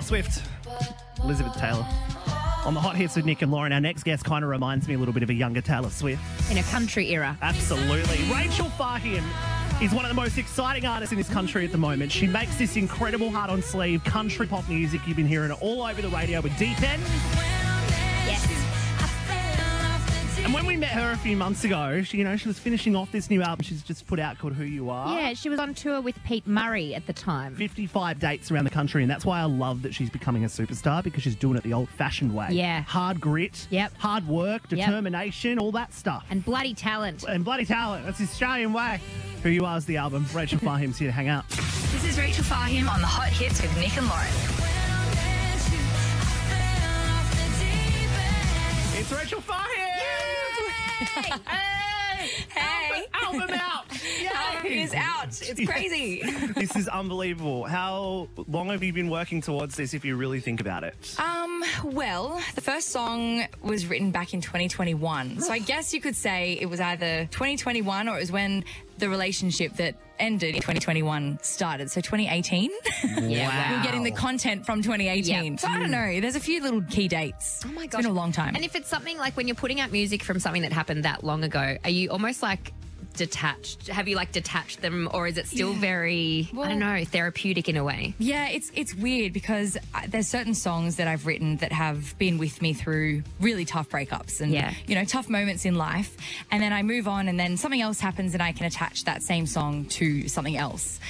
Swift, Elizabeth Taylor. On the Hot Hits with Nick and Lauren, our next guest kind of reminds me a little bit of a younger Taylor Swift. In a country era. Absolutely. Rachel Fahim is one of the most exciting artists in this country at the moment. She makes this incredible heart-on-sleeve country pop music. You've been hearing it all over the radio with Deep End. Yes. And when we met her a few months ago, she was finishing off this new album she's just put out called Who You Are. Yeah, she was on tour with Pete Murray at the time. 55 dates around the country, and that's why I love that she's becoming a superstar, because she's doing it the old-fashioned way. Yeah. Hard grit, Yep. hard work, determination, all that stuff. And bloody talent. And bloody talent. That's the Australian way. Who You Are is the album. Rachel Fahim's here to hang out. This is Rachel Fahim on the Hot Hits with Nick and Lauren. It's Rachel Fahim! Hey! Album out! Album is out. It's crazy. This is unbelievable. How long have you been working towards this, if you really think about it? Well, the first song was written back in 2021. So I guess you could say it was either 2021 or it was when the relationship that ended in 2021 started. So 2018. Yeah, We're getting the content from 2018. Yep. So I don't know. There's a few little key dates. Oh my It's gosh. been a long time. And if it's something like when you're putting out music from something that happened that long ago, are you almost like detached? Have you like detached them, or is it still very, I don't know, therapeutic in a way? Yeah, it's weird because there's certain songs that I've written that have been with me through really tough breakups and, tough moments in life. And then I move on and then something else happens and I can attach that same song to something else.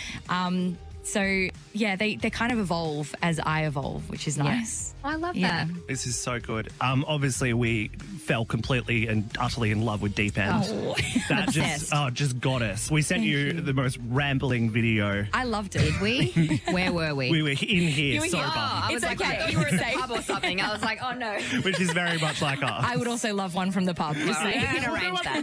So, yeah, they kind of evolve as I evolve, which is nice. I love Yeah. that. This is so good. Obviously, we fell completely and utterly in love with Deep End. Oh, that obsessed. just got us. We sent you the most rambling video. I loved it. Did we? Where were we? We were in here You were sober, here. I It's was like, okay. I thought you were in the pub or something. I was like, oh no. which is very much like us. I would also love one from the pub. Just We saying. can arrange that.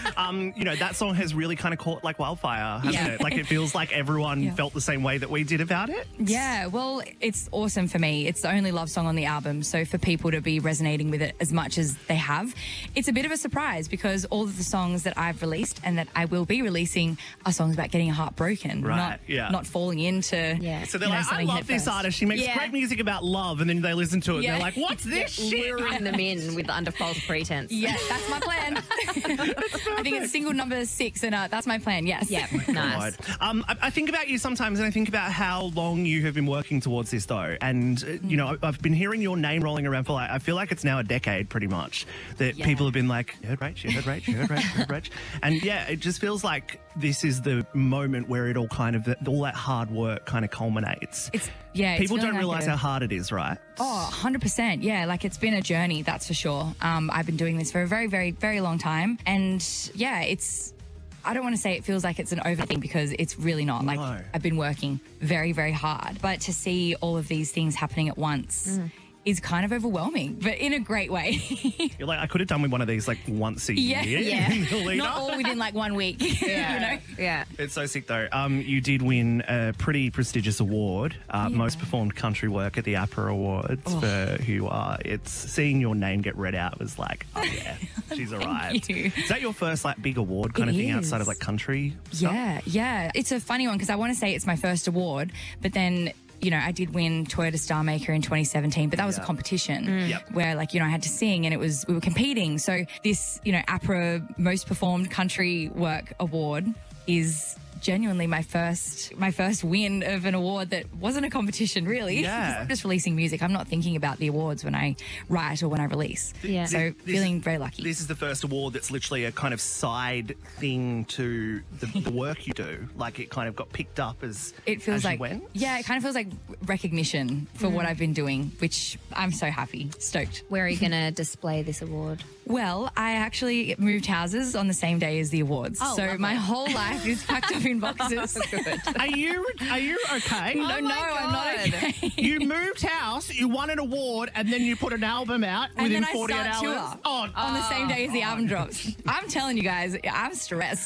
That song has really kind of caught like wildfire, hasn't Yeah. it? Like it feels like everyone felt the same way that we did about it. Yeah, well, it's awesome for me. It's the only love song on the album. So for people to be resonating with it as much as they have, it's a bit of a surprise because all of the songs that I've released and that I will be releasing are songs about getting a heart broken, Right, yeah. not falling into. Yeah. So they're like, I something love head this first. artist. She makes Yeah. great music about love, and then they listen to it and Yeah. they're like, what's this shit? Luring them in with under false pretense. Yeah, that's my plan. I think it's single number 6, and that's my plan. Yes. Yeah, nice. I think about you sometimes, and I think about how long you have been working towards this, though. And, I've been hearing your name rolling around for I feel like it's now a decade, pretty much, that people have been like, you heard Rach, you heard Rach, you heard Rach, you heard Rach. And, yeah, it just feels like this is the moment where it all all that hard work kind of culminates. It's People feeling don't realise like how hard it is, right? Oh, 100%. Yeah, like it's been a journey, that's for sure. I've been doing this for a very, very, very long time. And yeah, I don't want to say it feels like it's an over thing because it's really not. Like No. I've been working very, very hard. But to see all of these things happening at once is kind of overwhelming, but in a great way. You're like, I could have done with one of these like once a Yeah. year. Yeah. in the lead Not up. all within like 1 week. Yeah. Yeah. It's so sick, though. You did win a pretty prestigious award, Most Performed Country Work at the APRA Awards for Who You Are. It's seeing your name get read out was like, oh yeah, she's arrived. you. Is that your first like big award kind It of thing is. outside of like country stuff? Yeah. It's a funny one because I want to say it's my first award, but then I did win Toyota Star Maker in 2017, but that was a competition Yep. where I had to sing and we were competing. So this, APRA Most Performed Country Work Award is genuinely my first win of an award that wasn't a competition, really. Yeah. I'm just releasing music. I'm not thinking about the awards when I write or when I release. Yeah. So This- feeling very lucky. This is the first award that's literally a kind of side thing to the work you do. Like it kind of got picked up as It feels as you like, went. yeah, it kind of feels like recognition for what I've been doing, which I'm so happy, stoked. Where are you going to display this award? Well, I actually moved houses on the same day as the awards. Oh, so lovely. my whole life is packed up in boxes. Are you okay? No, my I'm not God. okay. You moved house, you won an award, and then you put an album out And within then I 48 start hours. tour on the same day as the album drops. I'm telling you guys, I'm stressed.